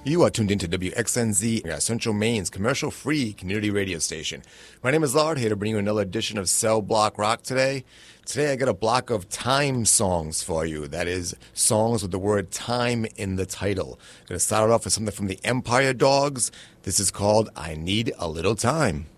You are tuned into WXNZ, Central Maine's commercial-free community radio station. My name is Lard, here to bring you another edition of Cell Block Rock today. Today I got a block of time songs for you. That is, songs with the word time in the title. I'm going to start it off with something from the Empire Dogs. This is called I Need a Little Time.